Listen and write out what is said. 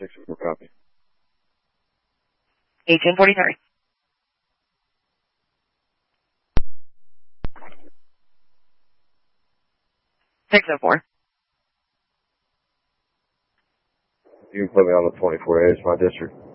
664 copy. 1843. .604. You can put me on the 24A. It's my district.